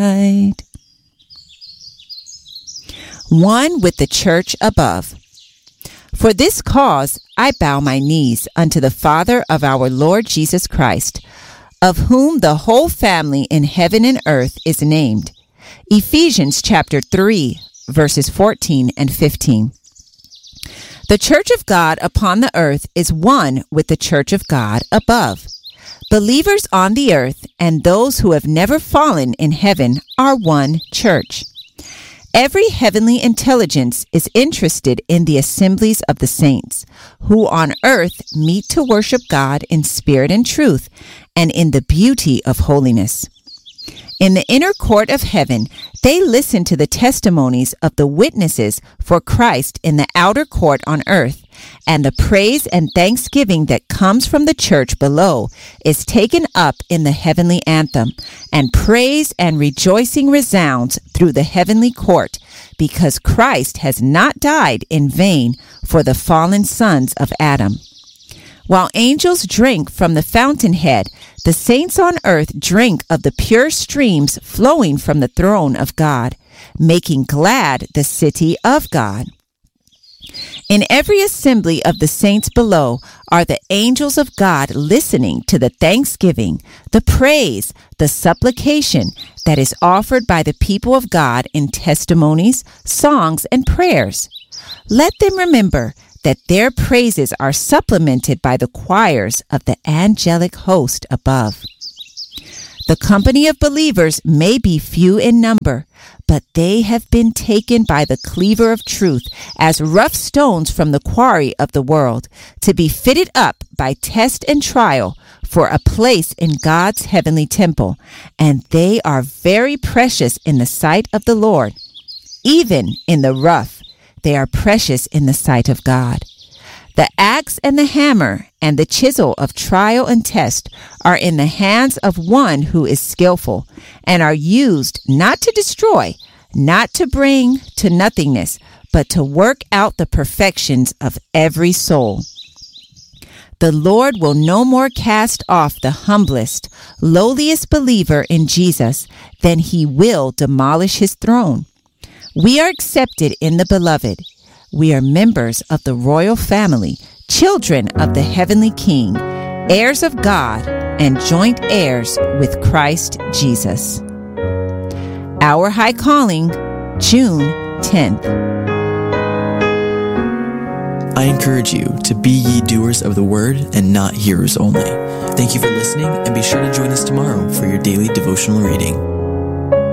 side. One with the church above. For this cause I bow my knees unto the Father of our Lord Jesus Christ, of whom the whole family in heaven and earth is named. Ephesians chapter 3, verses 14 and 15. The church of God upon the earth is one with the church of God above. Believers on the earth and those who have never fallen in heaven are one church. Every heavenly intelligence is interested in the assemblies of the saints, who on earth meet to worship God in spirit and truth, and in the beauty of holiness. In the inner court of heaven, they listen to the testimonies of the witnesses for Christ in the outer court on earth, and the praise and thanksgiving that comes from the church below is taken up in the heavenly anthem, and praise and rejoicing resounds through the heavenly court, because Christ has not died in vain for the fallen sons of Adam. While angels drink from the fountainhead, the saints on earth drink of the pure streams flowing from the throne of God, making glad the city of God. In every assembly of the saints below are the angels of God listening to the thanksgiving, the praise, the supplication that is offered by the people of God in testimonies, songs, and prayers. Let them remember that their praises are supplemented by the choirs of the angelic host above. The company of believers may be few in number, but they have been taken by the cleaver of truth as rough stones from the quarry of the world, to be fitted up by test and trial for a place in God's heavenly temple, and they are very precious in the sight of the Lord. Even in the rough, they are precious in the sight of God. The axe and the hammer and the chisel of trial and test are in the hands of one who is skillful, and are used not to destroy, not to bring to nothingness, but to work out the perfections of every soul. The Lord will no more cast off the humblest, lowliest believer in Jesus than he will demolish his throne. We are accepted in the beloved. We are members of the royal family, children of the heavenly King, heirs of God, and joint heirs with Christ Jesus. Our High Calling, June 10th. I encourage you to be ye doers of the word and not hearers only. Thank you for listening, and be sure to join us tomorrow for your daily devotional reading.